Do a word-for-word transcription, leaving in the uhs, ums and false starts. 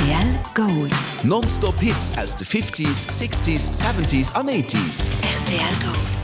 L Gold. Non-stop Hits aus de fifties, sixties, seventies an eighties. R T L Gold.